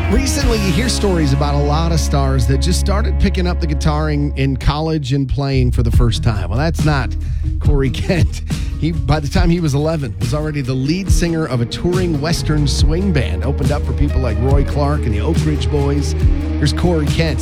Recently, you hear stories about a lot of stars that just started picking up the guitar in college and playing for the first time. Well, that's not Corey Kent. He, by the time he was 11, was already the lead singer of a touring Western swing band. Opened up for people like Roy Clark and the Oak Ridge Boys. Here's Corey Kent.